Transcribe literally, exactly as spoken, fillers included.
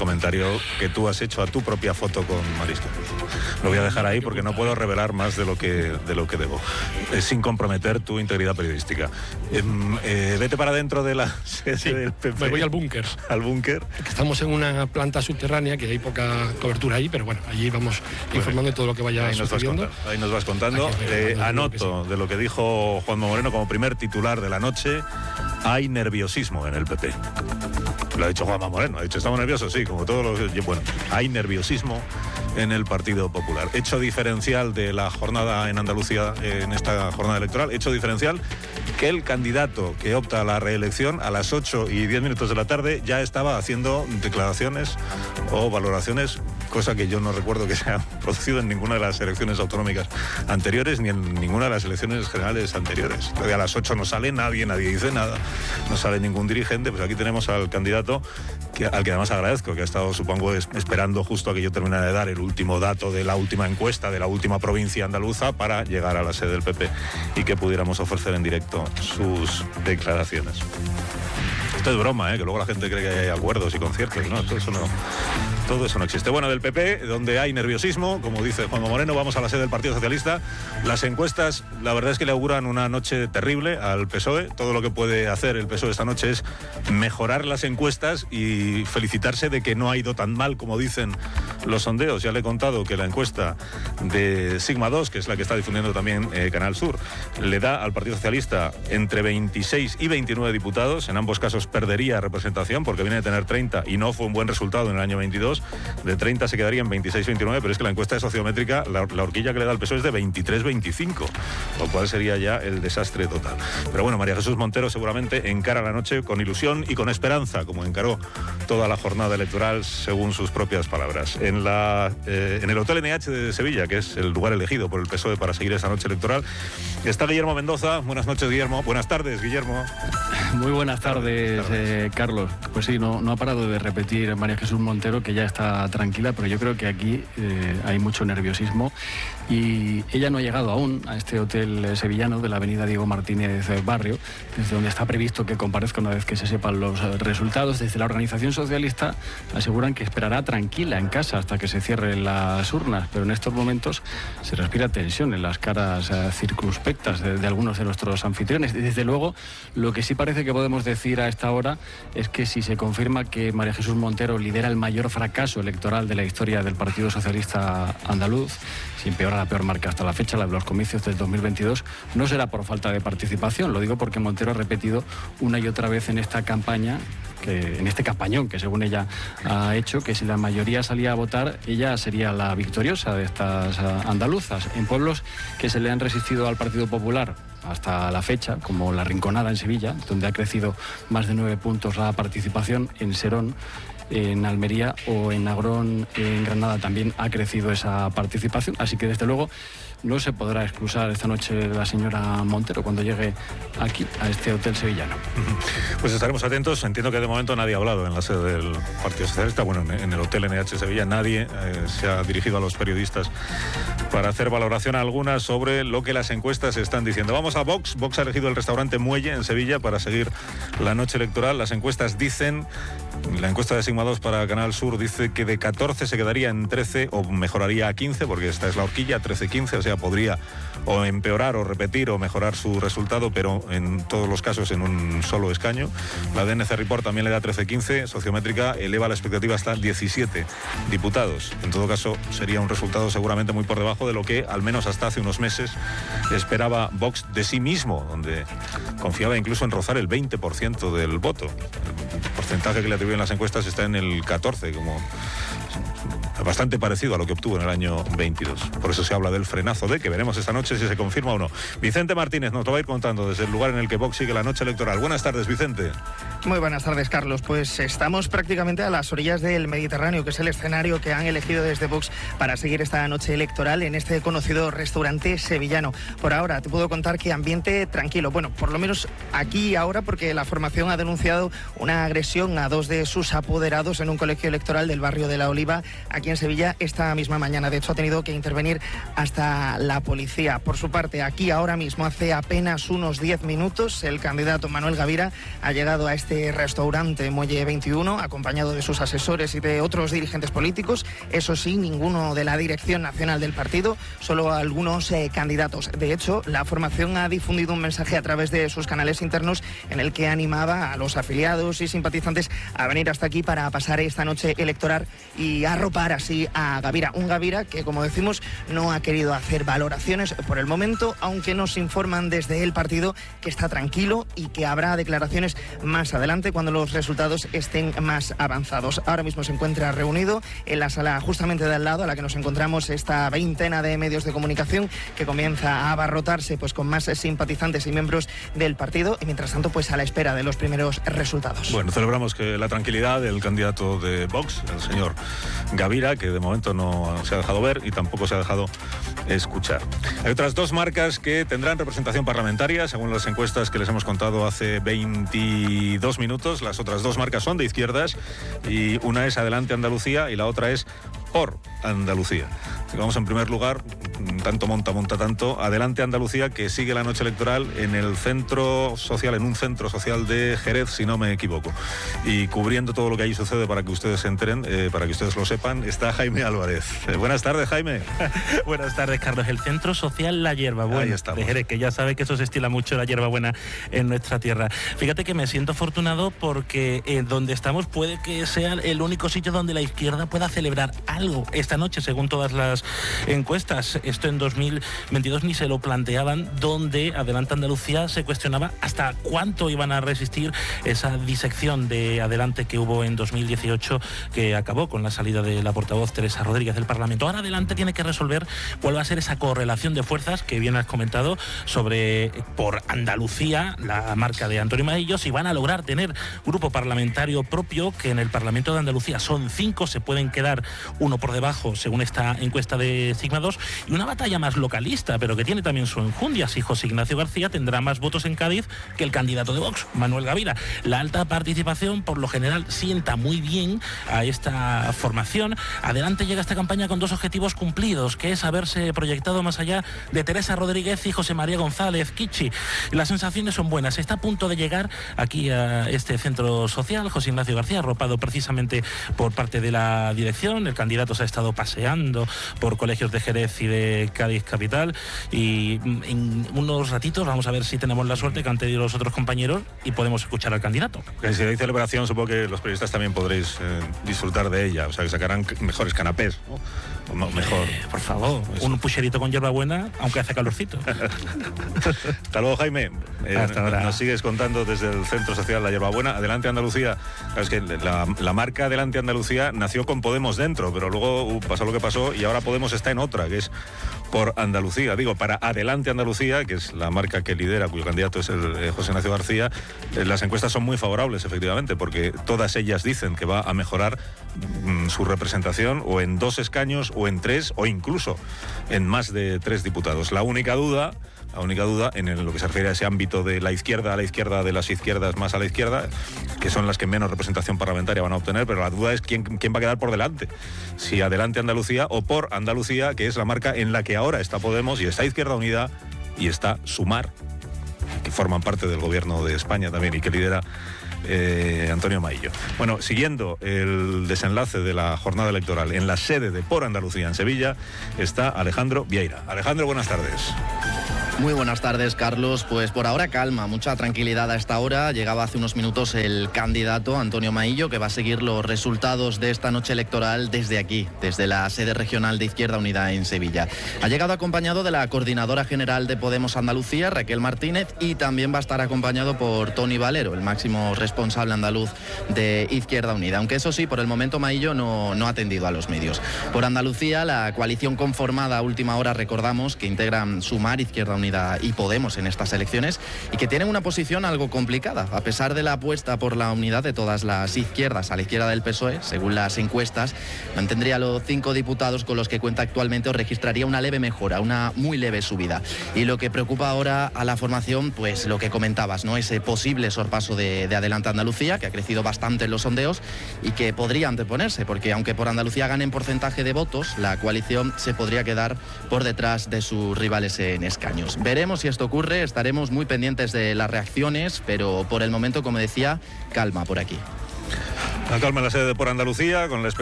comentario que tú has hecho a tu propia foto con Mariscal. Lo voy a dejar ahí porque no puedo revelar más de lo que, de lo que debo, eh, sin comprometer tu integridad periodística. Eh, eh, vete para dentro de la sede sí, del P P. Me voy al búnker. Al búnker. Estamos en una planta subterránea, que hay poca cobertura ahí, pero bueno, allí vamos bueno, informando de todo lo que vaya ahí sucediendo. Nos ahí nos vas contando. Eh, anoto de lo que dijo Juanma Moreno como primer titular de la noche: hay nerviosismo en el P P. Lo ha dicho Juanma Moreno, ha dicho, ¿estamos nerviosos? Sí, como todos los... Bueno, hay nerviosismo en el Partido Popular. Hecho diferencial de la jornada en Andalucía, en esta jornada electoral, hecho diferencial que el candidato que opta a la reelección a las ocho y diez minutos de la tarde ya estaba haciendo declaraciones o valoraciones, cosa que yo no recuerdo que se ha producido en ninguna de las elecciones autonómicas anteriores ni en ninguna de las elecciones generales anteriores. Todavía a las ocho no sale nadie, nadie dice nada, no sale ningún dirigente. Pues aquí tenemos al candidato que, al que además agradezco, que ha estado, supongo, es, esperando justo a que yo terminara de dar el último dato de la última encuesta de la última provincia andaluza para llegar a la sede del P P y que pudiéramos ofrecer en directo sus declaraciones. Esto es broma, ¿eh? Que luego la gente cree que hay acuerdos y conciertos, ¿no? Todo eso no, todo eso no existe. Bueno, del P P, donde hay nerviosismo, como dice Juanma Moreno, vamos a la sede del Partido Socialista. Las encuestas, la verdad es que le auguran una noche terrible al P S O E. Todo lo que puede hacer el P S O E esta noche es mejorar las encuestas y felicitarse de que no ha ido tan mal como dicen los sondeos. Ya le he contado que la encuesta de Sigma dos, que es la que está difundiendo también eh, Canal Sur, le da al Partido Socialista entre veintiséis y veintinueve diputados. En ambos casos perdería representación porque viene de tener treinta y no fue un buen resultado en el año veintidós. De treinta se quedaría en veintiséis veintinueve, pero es que la encuesta de sociométrica, la, la horquilla que le da al P S O E es de veintitrés veinticinco, lo cual sería ya el desastre total. Pero bueno, María Jesús Montero seguramente encara la noche con ilusión y con esperanza, como encaró toda la jornada electoral, según sus propias palabras. En, la, eh, en el Hotel N H de Sevilla, que es el lugar elegido por el P S O E para seguir esta noche electoral, está Guillermo Mendoza. Buenas noches, Guillermo. Buenas tardes, Guillermo. Muy buenas tardes, eh, Carlos. Pues sí, no, no ha parado de repetir María Jesús Montero que ya está tranquila, pero yo creo que aquí eh, hay mucho nerviosismo y ella no ha llegado aún a este hotel sevillano de la avenida Diego Martínez Barrio, desde donde está previsto que comparezca una vez que se sepan los resultados. Desde la organización socialista aseguran que esperará tranquila en casa hasta que se cierren las urnas, pero en estos momentos se respira tensión en las caras eh, circunspectas de, de algunos de nuestros anfitriones. Desde luego, lo que sí parece que podemos decir a esta hora es que si se confirma que María Jesús Montero lidera el mayor fracaso electoral de la historia del Partido Socialista andaluz, si empeora la peor marca hasta la fecha, la de los comicios del dos mil veintidós, no será por falta de participación. Lo digo porque Montero ha repetido una y otra vez en esta campaña, que en este campañón que según ella ha hecho, que si la mayoría salía a votar, ella sería la victoriosa de estas andaluzas. En pueblos que se le han resistido al Partido Popular hasta la fecha, como La Rinconada en Sevilla, donde ha crecido más de nueve puntos la participación, en Serón, en Almería o en Agrón, en Granada, también ha crecido esa participación. Así que desde luego no se podrá excusar esta noche la señora Montero cuando llegue aquí a este hotel sevillano. Pues estaremos atentos. Entiendo que de momento nadie ha hablado en la sede del Partido Socialista. Bueno, en el Hotel N H Sevilla nadie eh, se ha dirigido a los periodistas para hacer valoración alguna sobre lo que las encuestas están diciendo. Vamos a Vox. Vox ha elegido el restaurante Muelle en Sevilla para seguir la noche electoral. Las encuestas dicen, la encuesta de Sigma dos para Canal Sur dice que de catorce se quedaría en trece o mejoraría a quince, porque esta es la horquilla, trece quince, o sea, podría o empeorar o repetir o mejorar su resultado, pero en todos los casos en un solo escaño. La D N C Report también le da trece quince, Sociométrica eleva la expectativa hasta diecisiete diputados. En todo caso, sería un resultado seguramente muy por debajo de lo que, al menos hasta hace unos meses, esperaba Vox de sí mismo, donde confiaba incluso en rozar el veinte por ciento del voto. El porcentaje que le atribuyen las encuestas está en el catorce, como bastante parecido a lo que obtuvo en el año veintidós. Por eso se habla del frenazo de, que veremos esta noche si se confirma o no. Vicente Martínez nos lo va a ir contando desde el lugar en el que Vox sigue la noche electoral. Buenas tardes, Vicente. Muy buenas tardes, Carlos. Pues estamos prácticamente a las orillas del Mediterráneo, que es el escenario que han elegido desde Vox para seguir esta noche electoral en este conocido restaurante sevillano. Por ahora te puedo contar que ambiente tranquilo. Bueno, por lo menos aquí y ahora, porque la formación ha denunciado una agresión a dos de sus apoderados en un colegio electoral del barrio de La Oliva Oliva, aquí en Sevilla, esta misma mañana. De hecho, ha tenido que intervenir hasta la policía. Por su parte, aquí ahora mismo, hace apenas unos diez minutos, el candidato Manuel Gavira ha llegado a este restaurante Muelle veintiuno, acompañado de sus asesores y de otros dirigentes políticos. Eso sí, ninguno de la dirección nacional del partido, solo algunos eh, candidatos. De hecho, la formación ha difundido un mensaje a través de sus canales internos en el que animaba a los afiliados y simpatizantes a venir hasta aquí para pasar esta noche electoral y arropar así a Gavira. Un Gavira que, como decimos, no ha querido hacer valoraciones por el momento, aunque nos informan desde el partido que está tranquilo y que habrá declaraciones más adelante cuando los resultados estén más avanzados. Ahora mismo se encuentra reunido en la sala justamente de al lado a la que nos encontramos esta veintena de medios de comunicación que comienza a abarrotarse pues con más simpatizantes y miembros del partido y mientras tanto pues a la espera de los primeros resultados. Bueno, celebramos que la tranquilidad del candidato de Vox, el señor Gavira, que de momento no se ha dejado ver y tampoco se ha dejado escuchar. Hay otras dos marcas que tendrán representación parlamentaria, según las encuestas que les hemos contado hace veintidós minutos. Las otras dos marcas son de izquierdas y una es Adelante Andalucía y la otra es Por Andalucía. Vamos en primer lugar, tanto monta, monta tanto, Adelante Andalucía, que sigue la noche electoral en el centro social, en un centro social de Jerez, si no me equivoco. Y cubriendo todo lo que allí sucede para que ustedes se enteren, eh, para que ustedes lo sepan, está Jaime Álvarez. Eh, buenas tardes, Jaime. Buenas tardes, Carlos. El centro social La Hierbabuena de Jerez, que ya sabe que eso se estila mucho, la hierbabuena en nuestra tierra. Fíjate que me siento afortunado porque eh, donde estamos puede que sea el único sitio donde la izquierda pueda celebrar algo esta noche, según todas las encuestas. Esto en dos mil veintidós ni se lo planteaban, donde Adelante Andalucía se cuestionaba hasta cuánto iban a resistir esa disección de Adelante que hubo en dos mil dieciocho, que acabó con la salida de la portavoz Teresa Rodríguez del Parlamento. Ahora Adelante tiene que resolver cuál va a ser esa correlación de fuerzas que bien has comentado sobre Por Andalucía, la marca de Antonio Maillo, si van a lograr tener grupo parlamentario propio, que en el Parlamento de Andalucía son cinco, se pueden quedar uno por debajo según esta encuesta de Sigma dos, y una batalla más localista, pero que tiene también su enjundia. Si José Ignacio García tendrá más votos en Cádiz que el candidato de Vox, Manuel Gavira. La alta participación, por lo general, sienta muy bien a esta formación. Adelante llega esta campaña con dos objetivos cumplidos, que es haberse proyectado más allá de Teresa Rodríguez y José María González Kichi. Las sensaciones son buenas. Está a punto de llegar aquí a este centro social José Ignacio García, arropado precisamente por parte de la dirección. El candidato se ha estado paseando por colegios de Jerez y de Cádiz capital, y en unos ratitos vamos a ver si tenemos la suerte que han tenido los otros compañeros y podemos escuchar al candidato. Si hay celebración, supongo que los periodistas también podréis eh, disfrutar de ella, o sea que sacarán mejores canapés, ¿no? No, mejor. Eh, por favor, eso. Un pucherito con hierbabuena, aunque hace calorcito. Hasta luego, Jaime. Eh, Hasta ahora. Nos sigues contando desde el Centro Social La Hierbabuena. Adelante Andalucía. Es que la, la marca Adelante Andalucía nació con Podemos dentro, pero luego uh, pasó lo que pasó y ahora Podemos está en otra, que es Por Andalucía. Digo, para Adelante Andalucía, que es la marca que lidera, cuyo candidato es el eh, José Ignacio García, eh, las encuestas son muy favorables, efectivamente, porque todas ellas dicen que va a mejorar mm, su representación o en dos escaños o en tres o incluso en más de tres diputados. La única duda, la única duda en lo que se refiere a ese ámbito de la izquierda a la izquierda, de las izquierdas más a la izquierda, que son las que menos representación parlamentaria van a obtener, pero la duda es quién, quién va a quedar por delante. Si Adelante Andalucía o Por Andalucía, que es la marca en la que ahora está Podemos y está Izquierda Unida y está Sumar, que forman parte del gobierno de España también y que lidera Eh, Antonio Maillo. Bueno, siguiendo el desenlace de la jornada electoral en la sede de Por Andalucía en Sevilla está Alejandro Vieira. Alejandro, buenas tardes. Muy buenas tardes, Carlos. Pues por ahora calma, mucha tranquilidad a esta hora. Llegaba hace unos minutos el candidato Antonio Maillo, que va a seguir los resultados de esta noche electoral desde aquí, desde la sede regional de Izquierda Unida en Sevilla. Ha llegado acompañado de la coordinadora general de Podemos Andalucía, Raquel Martínez, y también va a estar acompañado por Toni Valero, el máximo responsable andaluz de Izquierda Unida. Aunque eso sí, por el momento Maillo no, no ha atendido a los medios. Por Andalucía, la coalición conformada a última hora, recordamos, que integran Sumar, Izquierda Unida y Podemos en estas elecciones, y que tienen una posición algo complicada, a pesar de la apuesta por la unidad de todas las izquierdas. A la izquierda del P S O E, según las encuestas, mantendría los cinco diputados con los que cuenta actualmente o registraría una leve mejora, una muy leve subida. Y lo que preocupa ahora a la formación, pues lo que comentabas, ¿no? Ese posible sorpaso de, de Adelante Renovante Andalucía, que ha crecido bastante en los sondeos y que podría anteponerse, porque aunque por Andalucía gane en porcentaje de votos, la coalición se podría quedar por detrás de sus rivales en escaños. Veremos si esto ocurre, estaremos muy pendientes de las reacciones, pero por el momento, como decía, calma por aquí. La calma en la sede de Por Andalucía, con la